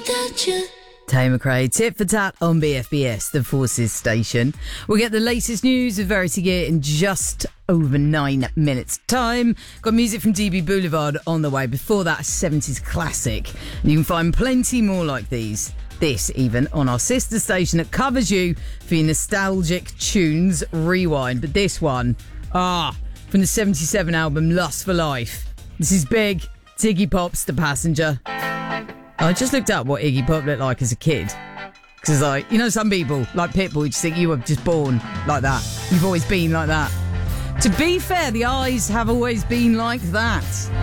without you. Tay McRae, tit for tat on BFBS, the Forces station. We'll get the latest news with Verity Gear in just over 9 minutes' time. Got music from DB Boulevard on the way. Before that, a 70s classic. And you can find plenty more like this even, on our sister station that covers you for your nostalgic tunes rewind. But this one, from the 77 album Lust for Life. This is big. It's Iggy Pop's The Passenger. I just looked up what Iggy Pop looked like as a kid. Because, like, you know, some people, like Pitbull, just think you were just born like that. You've always been like that. To be fair, the eyes have always been like that.